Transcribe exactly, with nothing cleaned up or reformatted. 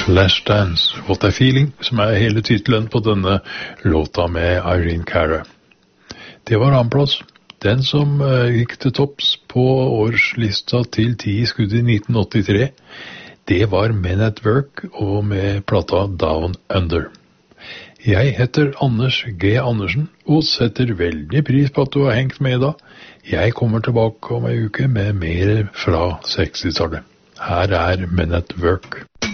Flashdance, What a Feeling, som er hele titelen på denne låta med Irene Cara. Det var annenplass. Den som uh, gikk til topps på årslista til ti skudd i nitten åttitre, det var Men at Work og med plata Down Under. Jeg heter Anders G. Andersen og setter veldig pris på at du har hengt med da. Jeg kommer tilbake om en uke med mer fra sekstitallet. Her er Men at Work.